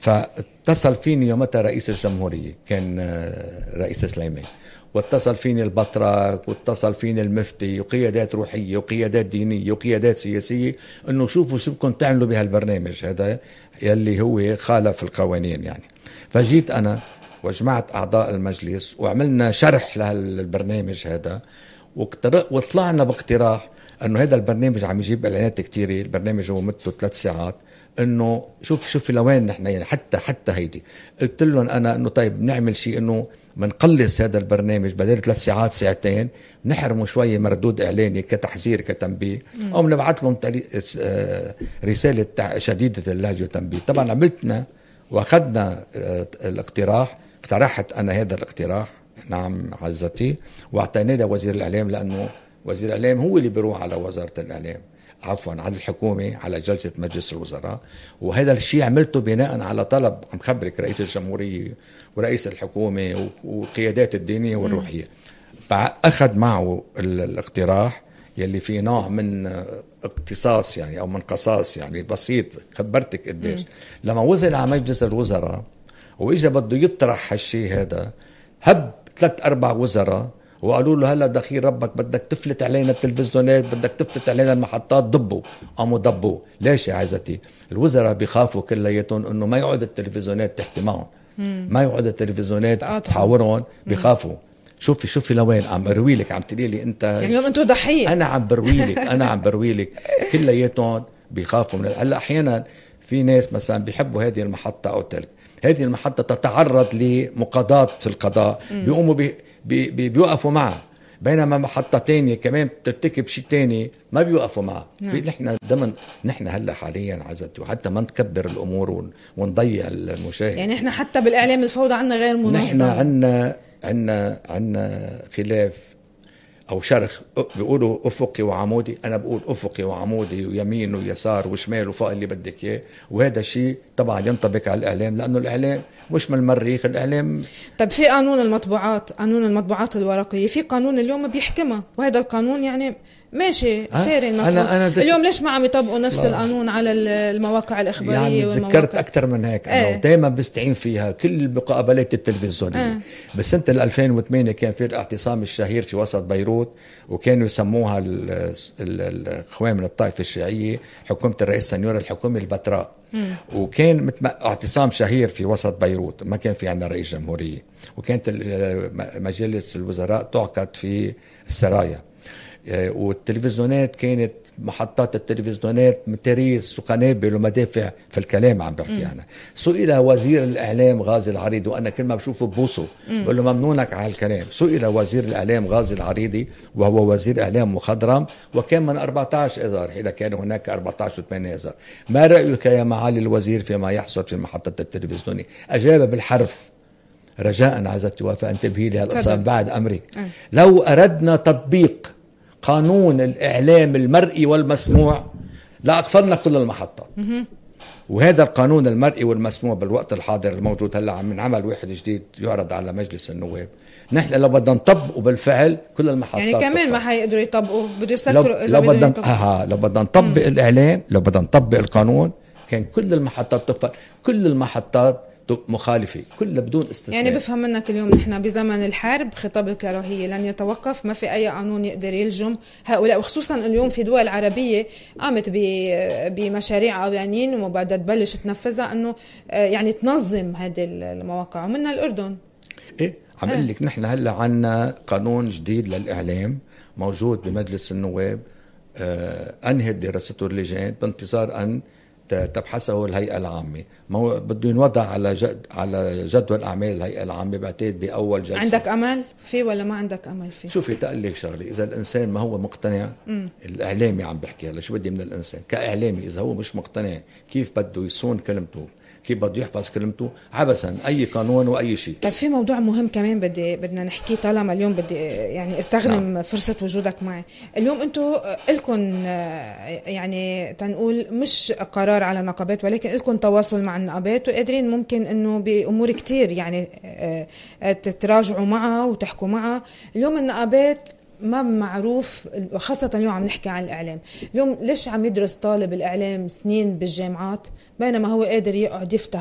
فاتصل فيني يومتها رئيس الجمهورية، كان رئيس سليمان، واتصل فيني البطرك، واتصل فيني المفتي، وقيادات روحية وقيادات دينية وقيادات سياسية، انه شوفوا شو بدكم تعملوا بهالبرنامج هذا يلي هو خالف القوانين يعني. فجيت انا وجمعت اعضاء المجلس وعملنا شرح لهالبرنامج هذا، وطلعنا باقتراح انه هذا البرنامج عم يجيب اعلانات كتيرة، البرنامج هو مدته 3 ساعات، انه شوف لوين نحن يعني حتى هيدي. قلت لهم انا انه طيب نعمل شيء انه منقلص هذا البرنامج بدل 3 ساعات ساعتين، نحرمه شوية مردود اعلاني كتحذير كتنبيه، او بنبعث لهم رسالة شديدة اللهجة وتنبيه. طبعا عملتنا واخذنا الاقتراح، اقترحت انا هذا الاقتراح، نعم عزتي، واعطيناه لوزير الاعلام، لانه وزير الاعلام هو اللي بيروح على وزارة الاعلام، عفوا على الحكومة، على جلسة مجلس الوزراء. وهذا الشيء عملته بناء على طلب، عم خبرك، رئيس الجمهورية ورئيس الحكومة وقيادات الدينية والروحية. أخذ معه الاقتراح يلي فيه نوع من اقتصاص يعني أو من قصاص يعني بسيط، خبرتك قديش. لما وصل على مجلس الوزراء وإجا بده يطرح هالشيء هذا، هب 3-4 وزراء وقالوا له هلا دخيل ربك بدك تفلت علينا التلفزيونات، بدك تفلت علينا المحطات، ضبوا. قاموا ضبوا. ليش يا عزتي؟ الوزراء بيخافوا كلياتهم انه ما يقعد التلفزيونات تحكي معهم، ما يقعد التلفزيونات تحاورهم، بيخافوا. شوفي لوين عم بروي لك، عم تقولي لي انت يعني اليوم انتم ضحيه. انا عم بروي لك كلياتهم بيخافوا من هلا. احيانا في ناس مثلا بيحبوا هذه المحطه او تلك، هذه المحطه تتعرض لمقاضاه في القضاء، بيقوموا بيوقفوا معها، بينما محطة تانية كمان بترتكب شيء تاني ما بيوقفوا معها. في نحن هلا حاليا عزتي، وحتى ما نكبر الامور ونضيع المشاهد. يعني احنا حتى بالاعلام الفوضى عنا غير منظم، نحن عنا خلاف او شرخ، بيقولوا افقي وعمودي، انا بقول افقي وعمودي ويمين ويسار وشمال وفوق اللي بدك اياه. وهذا الشيء طبعا ينطبق على الاعلام، لانه الاعلام مش من المريخ، الاعلام. طب في قانون المطبوعات الورقيه، في قانون اليوم بيحكمها، وهذا القانون يعني ماشي ساري المفروض. اليوم ليش ما عم يطبقوا نفس القانون على المواقع الإخبارية؟ يعني ذكرت أكثر من هيك. أنا دائما بستعين فيها كل المقابلات التلفزيونية. بسنة 2008 كان في الاعتصام الشهير في وسط بيروت، وكانوا يسموها الإخوان من الطائفة الشيعية حكومة الرئيس سنيور، الحكومة البتراء. وكان اعتصام شهير في وسط بيروت، ما كان في عندنا رئيس جمهورية، وكانت مجلس الوزراء تعقد في السرايا، والتلفزيونات كانت محطات التلفزيونات متاريس وقنابل ومدافع في الكلام عم بحكي أنا. سئل وزير الإعلام غازي العريضي، وأنا كل ما بشوفه ببوسه بقول له ممنونك على الكلام. سئل وزير الإعلام غازي العريضي وهو وزير إعلام مخضرم، وكان من 14 إذار، إذا كان هناك 14 و8 إذار. ما رأيك يا معالي الوزير فيما يحصل في محطة التلفزيون؟ أجاب بالحرف، رجاء عزتي وفاء انتبهي لي هالقصة بعد أمرك. لو أردنا تطبيق قانون الإعلام المرئي والمسموع لأقفلنا كل المحطات. وهذا القانون المرئي والمسموع بالوقت الحاضر الموجود هلا عم نعمل واحد جديد يعرض على مجلس النواب. نحن لو بدنا نطبقه بالفعل كل المحطات يعني كمان ما حيقدروا يطبقوا، بده يسكروا. لو بدنا نطبق الإعلام، لو بدنا نطبق القانون، كان كل المحطات تقفل، كل المحطات مخالفة كلها بدون استثناء. يعني بفهم منك اليوم نحن بزمن الحرب، خطاب الكراهية لن يتوقف، ما في أي قانون يقدر يلجم هؤلاء. وخصوصا اليوم في دول عربية قامت بمشاريع قوانين وبعدها تبلش تنفذها، أنه يعني تنظم هذه المواقع، ومنها الأردن. إيه عم أقول لك، نحن هلا عنا قانون جديد للإعلام موجود بمجلس النواب، أنهت دراسته اللجان بانتظار أن تبحثه الهيئة العامة. ما بده ينوضع على جدول أعمال الهيئة العامة، بعتقد بأول جلسة. عندك أمل فيه ولا ما عندك أمل فيه؟ شوفي تقول لك شغلة، إذا الإنسان ما هو مقتنع، الإعلامي عم بحكي هلا، شو بدي من الإنسان كإعلامي؟ إذا هو مش مقتنع كيف بده يصون كلمته، كيف بده يحفظ كلمته، عبثا أي قانون وأي شيء. طيب في موضوع مهم كمان بدنا نحكيه، طالما اليوم بدي يعني استخدم فرصة وجودك معي اليوم. انتوا لكم يعني تنقول مش قرار على نقابات، ولكن لكم تواصل مع النقابات، وقادرين ممكن انه بأمور كتير يعني تتراجعوا معها وتحكوا معها. اليوم النقابات ما معروف، خاصة اليوم عم نحكي عن الإعلام. اليوم ليش عم يدرس طالب الإعلام سنين بالجامعات بينما هو قادر يقعد يفتح